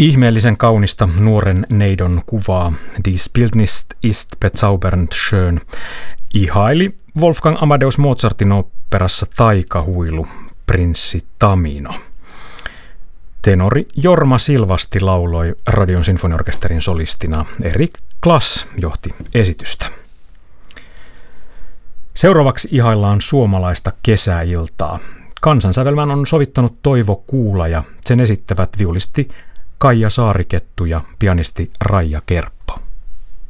Ihmeellisen kaunista nuoren neidon kuvaa Dies Bildnis ist bezaubernd schön ihaili Wolfgang Amadeus Mozartin oopperassa Taikahuilu prinssi Tamino. Tenori Jorma Silvasti lauloi Radion sinfoniaorkesterin solistina. Erik Klass johti esitystä. Seuraavaksi ihaillaan suomalaista kesäiltaa. Kansansävelmän on sovittanut Toivo Kuula ja sen esittävät viulisti Kaija Saarikettu ja pianisti Raija Kerppu.